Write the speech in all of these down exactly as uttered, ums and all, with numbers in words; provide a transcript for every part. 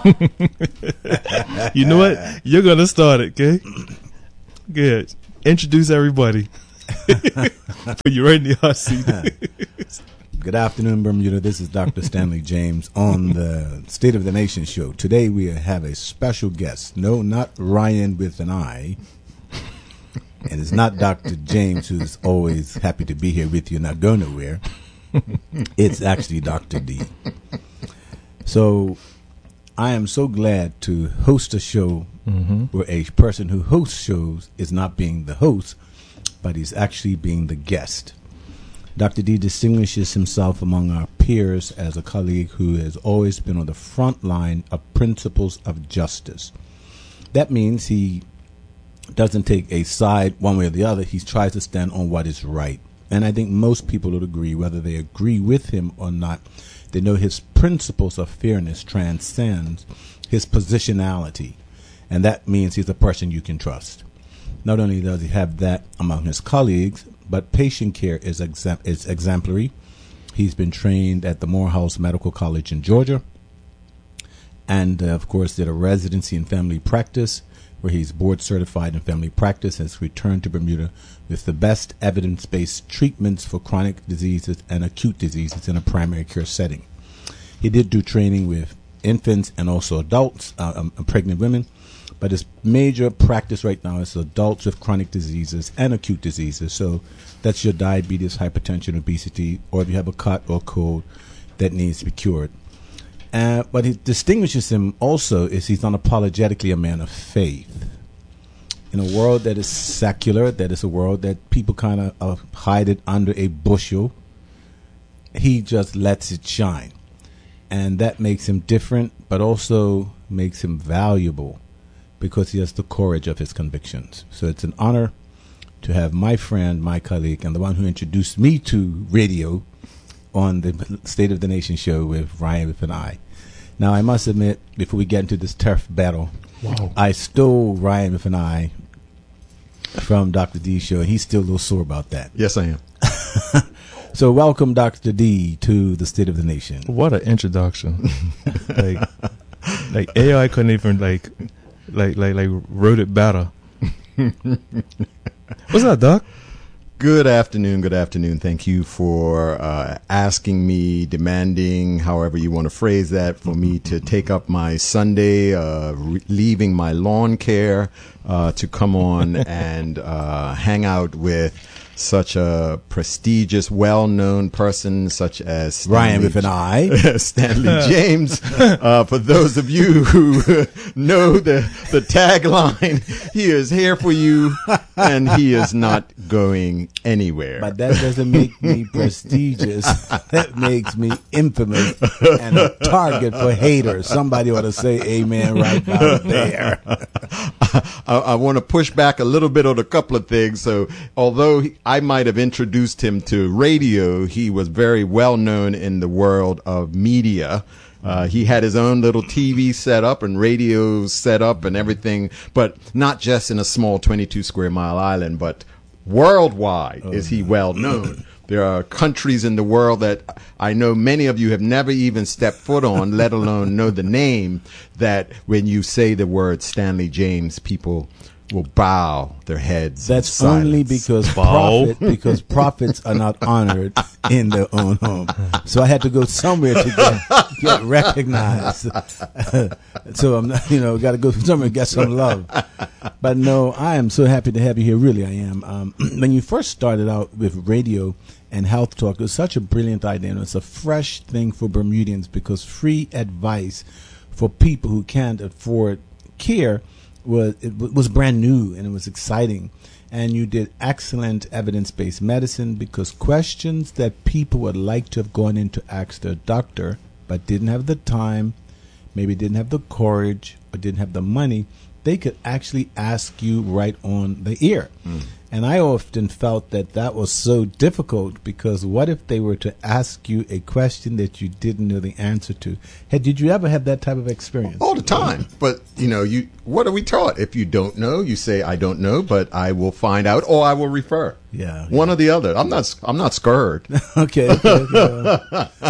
You know what? You're going to start it, okay? Good. Introduce everybody. Put you right in the hot seat. Good afternoon, Bermuda. This is Doctor Stanley James on the State of the Nation show. Today we have a special guest. No, not Ryan with an I. And it's not Doctor James, who's always happy to be here with you, not go nowhere. It's actually Doctor D. So I am so glad to host a show mm-hmm. where a person who hosts shows is not being the host, but he's actually being the guest. Doctor D distinguishes himself among our peers as a colleague who has always been on the front line of principles of justice. That means he doesn't take a side one way or the other. He tries to stand on what is right. And I think most people would agree, whether they agree with him or not, they know his principles of fairness transcends his positionality. And that means he's a person you can trust. Not only does he have that among his colleagues, but patient care is, exam- is exemplary. He's been trained at the Morehouse Medical College in Georgia. And, uh, of course, did a residency in family practice, where he's board certified in family practice, has returned to Bermuda with the best evidence-based treatments for chronic diseases and acute diseases in a primary care setting. He did do training with infants and also adults, uh, um, pregnant women, but his major practice right now is adults with chronic diseases and acute diseases. So that's your diabetes, hypertension, obesity, or if you have a cut or cold that needs to be cured. Uh, what he distinguishes him also is he's unapologetically a man of faith. In a world that is secular, that is a world that people kind of uh, hide it under a bushel, he just lets it shine. And that makes him different, but also makes him valuable because he has the courage of his convictions. So it's an honor to have my friend, my colleague, and the one who introduced me to radio on the State of the Nation show with Ryan with an I. Now, I must admit, before we get into this turf battle, wow. I stole Ryan with an I from Doctor D's show, and he's still a little sore about that. Yes, I am. So welcome, Doctor D, to the State of the Nation. What an introduction. like, like A I couldn't even, like, like, like, like wrote it better. What's up, Doc? Good afternoon. Good afternoon. Thank you for uh, asking me, demanding, however you want to phrase that, for me to take up my Sunday, uh, re- leaving my lawn care uh, to come on and uh, hang out with such a prestigious, well-known person such as Stanley, Ryan with an I, Stanley James. Uh, for those of you who know the the tagline, he is here for you, and he is not going anywhere. But that doesn't make me prestigious. That makes me infamous and a target for haters. Somebody ought to say amen right now there. I, I want to push back a little bit on a couple of things. So although he, I might have introduced him to radio, he was very well known in the world of media. Uh, he had his own little T V set up and radio set up and everything, but not just in a small twenty-two square mile island, but worldwide oh, is he well known. There are countries in the world that I know many of you have never even stepped foot on, let alone know the name, that when you say the word Stanley James, people will bow their heads. That's only because prophet, because prophets are not honored in their own home. So I had to go somewhere to get, get recognized. So I'm not, you know, got to go somewhere and get some love. But no, I am so happy to have you here. Really, I am. Um, when you first started out with radio and health talk, it was such a brilliant idea. And it's a fresh thing for Bermudians because free advice for people who can't afford care was it was brand new and it was exciting. And you did excellent evidence-based medicine because questions that people would like to have gone in to ask their doctor but didn't have the time, maybe didn't have the courage or didn't have the money, they could actually ask you right on the ear. Mm. And I often felt that that was so difficult because what if they were to ask you a question that you didn't know the answer to? Had, did you ever have that type of experience? All the time. But, you know, you what are we taught? If you don't know, you say, I don't know, but I will find out or I will refer. Yeah. One yeah. or the other. I'm not I'm not scared. okay. okay, okay.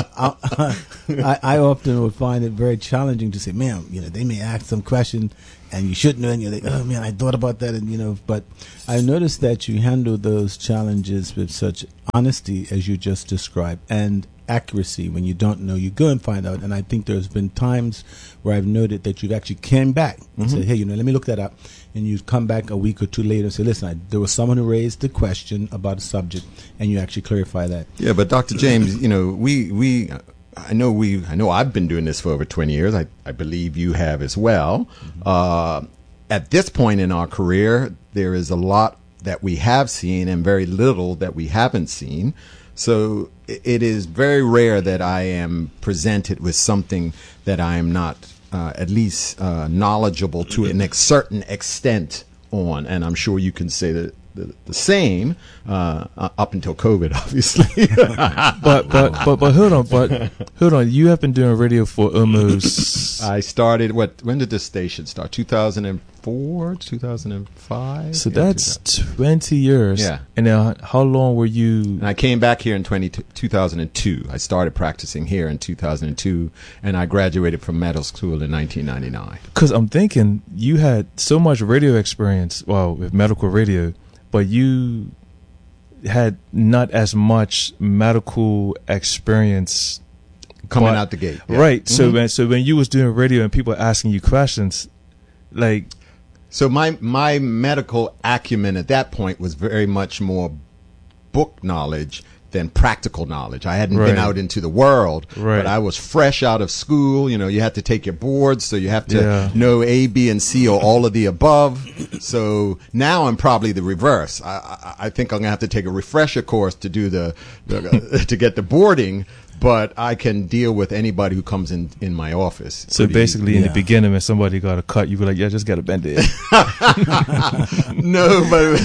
I, I, I often would find it very challenging to say, man, you know, they may ask some question and you shouldn't know, and you're like, oh man, I thought about that, and you know. But I noticed that you handle those challenges with such honesty as you just described, and accuracy. When you don't know, you go and find out. And I think there's been times where I've noted that you've actually came back and mm-hmm. said, hey, you know, let me look that up, and you come back a week or two later and say, listen, I, there was someone who raised the question about a subject, and you actually clarify that. Yeah, but Doctor James, you know, we we. I know we. I know I've been doing this for over twenty years. I, I believe you have as well. Mm-hmm. Uh, at this point in our career, there is a lot that we have seen and very little that we haven't seen. So it is very rare that I am presented with something that I am not uh, at least uh, knowledgeable to a ex- certain extent on. And I'm sure you can say that. The, the same uh, up until COVID, obviously. but but but but hold on, but hold on. You have been doing radio for almost. I started. What? When did this station start? two thousand four, two thousand five. So yeah, that's twenty years. Yeah. And now, how long were you? And I came back here in two thousand two. I started practicing here in two thousand two, and I graduated from medical school in nineteen ninety-nine. Because I'm thinking you had so much radio experience, well, with medical radio. But you had not as much medical experience coming but, out the gate, yeah. right? Mm-hmm. So when so when you was doing radio and people asking you questions, like, so my my medical acumen at that point was very much more book knowledge than practical knowledge. I hadn't right. been out into the world, right. but I was fresh out of school. You know, you had to take your boards, so you have to yeah. know A, B, and C, or all of the above. So now I'm probably the reverse. I, I, I think I'm gonna have to take a refresher course to do the, the to get the boarding. But I can deal with anybody who comes in, in my office. So basically, yeah. in the beginning, when somebody got a cut, you were like, "Yeah, just got a band-aid." No, but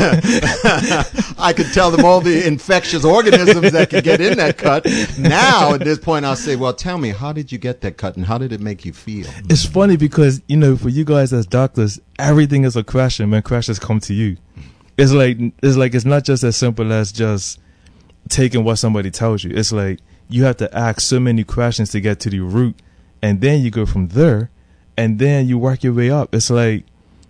I could tell them all the infectious organisms that could get in that cut. Now, at this point, I'll say, "Well, tell me, how did you get that cut, and how did it make you feel?" It's funny because you know, for you guys as doctors, everything is a question when questions come to you. It's like it's like it's not just as simple as just taking what somebody tells you. It's like you have to ask so many questions to get to the root, and then you go from there, and then you work your way up. It's like,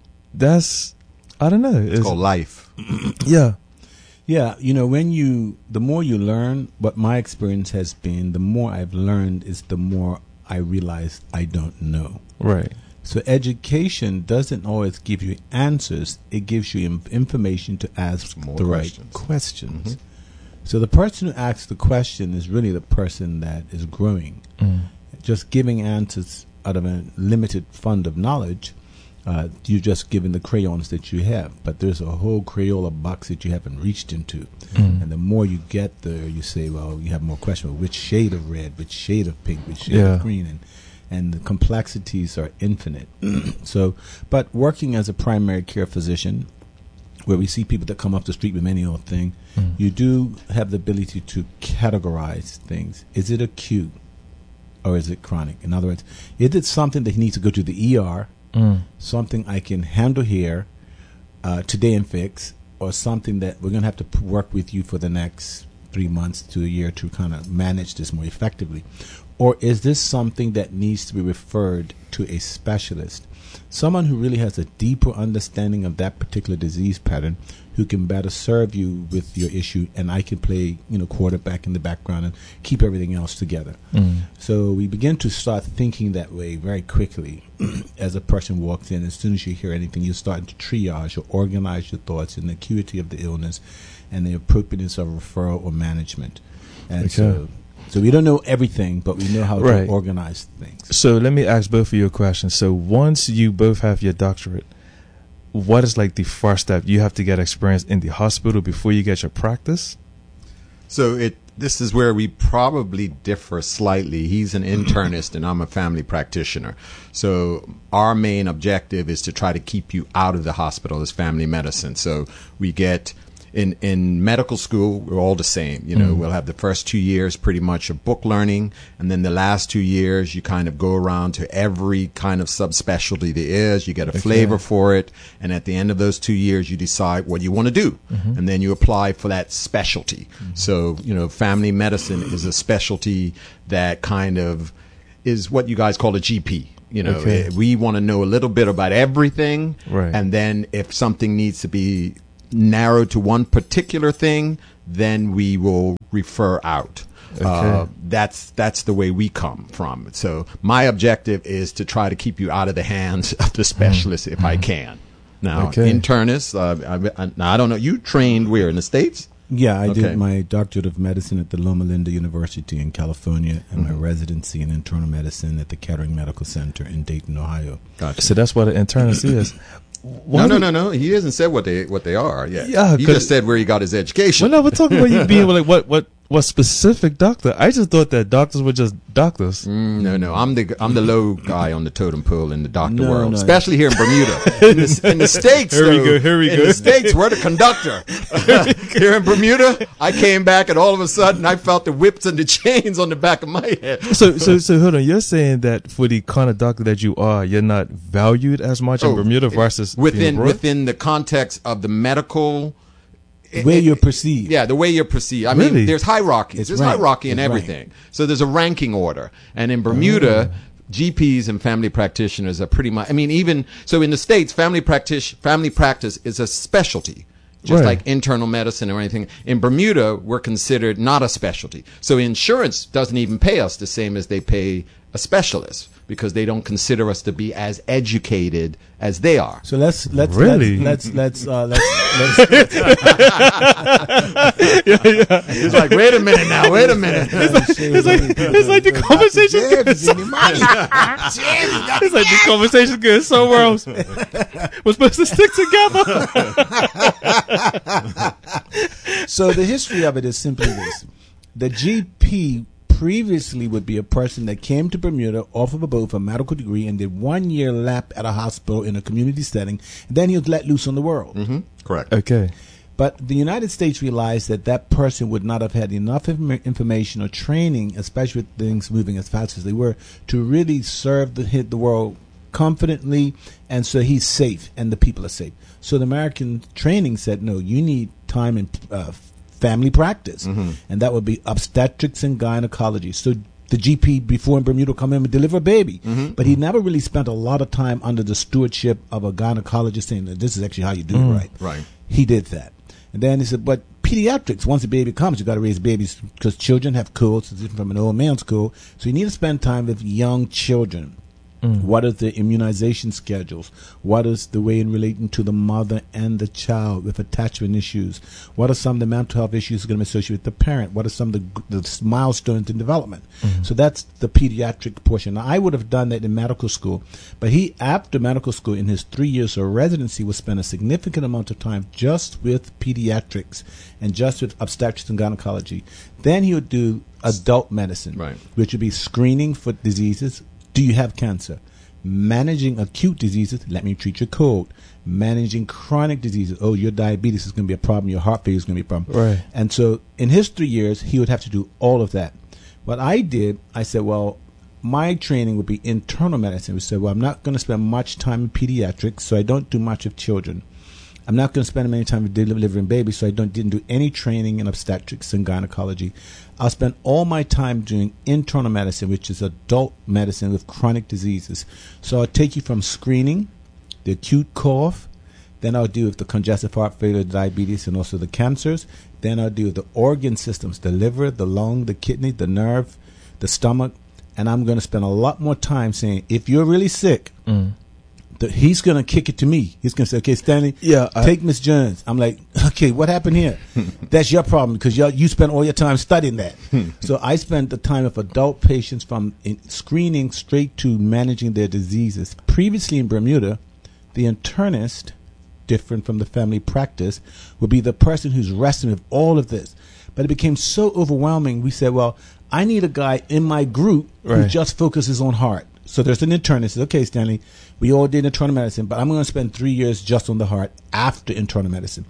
that's, I don't know. It's, it's called life. Yeah. Yeah. You know, when you, the more you learn, what my experience has been, the more I've learned is the more I realize I don't know. Right. So education doesn't always give you answers. It gives you im- information to ask more the questions. right questions. Mm-hmm. So the person who asks the question is really the person that is growing. Mm. Just giving answers out of a limited fund of knowledge, uh, you're just given the crayons that you have. But there's a whole Crayola box that you haven't reached into. Mm. And the more you get there, you say, well, you have more questions. Well, which shade of red, which shade of pink, which shade yeah. of green? And, and the complexities are infinite. So, but working as a primary care physician, where we see people that come off the street with any old thing, mm. you do have the ability to categorize things. Is it acute or is it chronic? In other words, is it something that needs to go to the E R, mm. something I can handle here uh, today and fix, or something that we're going to have to p- work with you for the next three months to a year to kind of manage this more effectively? Or is this something that needs to be referred to a specialist? Someone who really has a deeper understanding of that particular disease pattern, who can better serve you with your issue, and I can play, you know, quarterback in the background and keep everything else together. Mm. So we begin to start thinking that way very quickly. As a person walks in, as soon as you hear anything, you're starting to triage or organize your thoughts in the acuity of the illness and the appropriateness of referral or management. And okay. so... So we don't know everything, but we know how right. to organize things. So let me ask both of you a question. So once you both have your doctorate, what is like the first step? You have to get experience in the hospital before you get your practice? So it this is where we probably differ slightly. He's an internist and I'm a family practitioner. So our main objective is to try to keep you out of the hospital as family medicine. So we get in, in medical school, we're all the same. You know, mm. we'll have the first two years pretty much of book learning, and then the last two years you kind of go around to every kind of subspecialty there is. You get a okay. flavor for it, and at the end of those two years you decide what you want to do, mm-hmm. and then you apply for that specialty. Mm-hmm. So, you know, family medicine is a specialty that kind of is what you guys call a G P. You know, okay. we want to know a little bit about everything, right. and then if something needs to be narrowed to one particular thing, then we will refer out. Okay. Uh, that's that's the way we come from. So my objective is to try to keep you out of the hands of the specialist mm. if mm. I can. Now, okay. internists, uh, I, I, now I don't know. You trained where, in the States? Yeah, I okay. did my doctorate of medicine at the Loma Linda University in California, and mm-hmm. my residency in internal medicine at the Kettering Medical Center in Dayton, Ohio. Gotcha. So that's what an internist is. No, no, no, no. He hasn't said what they what they are yet. Yeah, he just said where he got his education. Well, no, we're talking about you being like what what what specific doctor. I just thought that doctors were just doctors. Mm, no, no. I'm the I'm the low guy on the totem pole in the doctor no, world, no. especially here in Bermuda. in, the, in the States, here though, we go. Here we in go. the States, we're the conductor. Here in Bermuda, I came back and all of a sudden I felt the whips and the chains on the back of my head. So, so, so, hold on. You're saying that for the kind of doctor that you are, you're not valued as much oh, in Bermuda versus within within the context of the medical. The way you're perceived. Yeah, the way you're perceived. I really? mean, there's hierarchy. It's there's rank. hierarchy in it's everything. rank. So there's a ranking order. And in Bermuda, oh. G Ps and family practitioners are pretty much, I mean, even, so in the States, family practice, family practice is a specialty. Just right. like internal medicine or anything. In Bermuda, we're considered not a specialty. So insurance doesn't even pay us the same as they pay a specialist, because they don't consider us to be as educated as they are. So let's let's really let's let's let's, uh, let's, let's, let's yeah, yeah. It's like, wait a minute now, wait a minute. It's like, it's like, it's like the conversation is It's like the conversation goes somewhere else. We're supposed to stick together. So the history of it is simply this: the G P previously would be a person that came to Bermuda off of a boat for a medical degree and did one year lap at a hospital in a community setting, and then he was let loose on the world. Mm-hmm. Correct. Okay. But the United States realized that that person would not have had enough information or training, especially with things moving as fast as they were, to really serve the hit the world confidently, and so he's safe and the people are safe. So the American training said, no, you need time in uh, family practice, mm-hmm. and that would be obstetrics and gynecology. So the G P before in Bermuda would come in and deliver a baby, mm-hmm. but he never really spent a lot of time under the stewardship of a gynecologist saying that this is actually how you do mm. it right. Right. He did that. And then he said, but pediatrics, once a baby comes, you got to raise babies because children have codes. It's different from an old man's code. So you need to spend time with young children. Mm. What are the immunization schedules? What is the way in relating to the mother and the child with attachment issues? What are some of the mental health issues going to be associated with the parent? What are some of the, the milestones in development? Mm. So that's the pediatric portion. Now, I would have done that in medical school, but he, after medical school, in his three years of residency, would spend a significant amount of time just with pediatrics and just with obstetrics and gynecology. Then he would do adult medicine, right. which would be screening for diseases. Do you have cancer? Managing acute diseases, let me treat your cold. Managing chronic diseases, oh, your diabetes is going to be a problem, your heart failure is going to be a problem. Right. And so in his three years, he would have to do all of that. What I did, I said, well, my training would be internal medicine. We said, well, I'm not going to spend much time in pediatrics, so I don't do much of children. I'm not going to spend any time delivering babies, so I don't didn't do any training in obstetrics and gynecology. I'll spend all my time doing internal medicine, which is adult medicine with chronic diseases. So I'll take you from screening, the acute cough, then I'll deal with the congestive heart failure, diabetes, and also the cancers. Then I'll deal with the organ systems, the liver, the lung, the kidney, the nerve, the stomach. And I'm going to spend a lot more time saying, if you're really sick, mm. the, he's going to kick it to me. He's going to say, okay, Stanley, yeah, take Miss Jones. I'm like, okay, what happened here? That's your problem because you spent all your time studying that. So I spent the time of adult patients from in screening straight to managing their diseases. Previously in Bermuda, the internist, different from the family practice, would be the person who's wrestling with all of this. But it became so overwhelming, we said, well, I need a guy in my group right. who just focuses on heart. So there's an internist. Says, okay, Stanley, we all did internal medicine, but I'm going to spend three years just on the heart after internal medicine.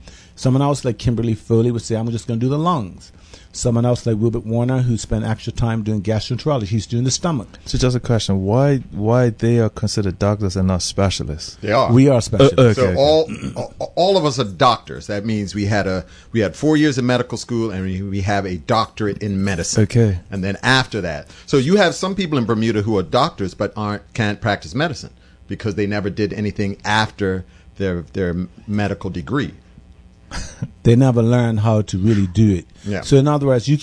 Someone else like Kimberly Foley would say, I'm just going to do the lungs. Someone else like Wilbert Warner, who spent extra time doing gastroenterology, he's doing the stomach. So just a question: Why why they are considered doctors and not specialists? They are. We are specialists. Uh, okay, So okay. all all of us are doctors. That means we had a we had four years of medical school and we, we have a doctorate in medicine. Okay. And then after that, so you have some people in Bermuda who are doctors but aren't can't practice medicine because they never did anything after their their medical degree. They never learned how to really do it. Yeah. So in other words, you